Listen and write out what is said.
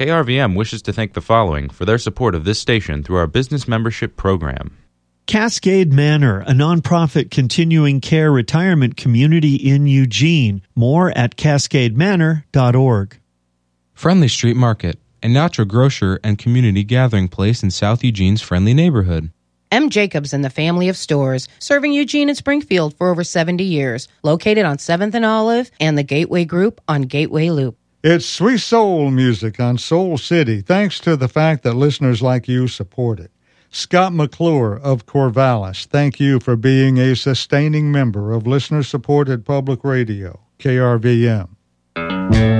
KRVM wishes to thank the following for their support of this station through our business membership program. Cascade Manor, a nonprofit continuing care retirement community in Eugene. More at cascademanor.org. Friendly Street Market, a natural grocer and community gathering place in South Eugene's friendly neighborhood. M. Jacobs and the family of stores, serving Eugene and Springfield for over 70 years. Located on 7th and Olive and the Gateway Group on Gateway Loop. It's sweet soul music on Soul City, thanks to the fact that listeners like you support it. Scott McClure of Corvallis, thank you for being a sustaining member of listener-supported public radio, KRVM.